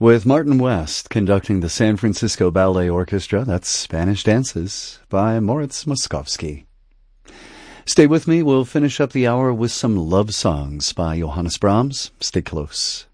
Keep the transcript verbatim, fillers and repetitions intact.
with Martin West conducting the San Francisco Ballet Orchestra. That's Spanish Dances by Moritz Moszkowski. Stay with me. We'll finish up the hour with some love songs by Johannes Brahms. Stay close.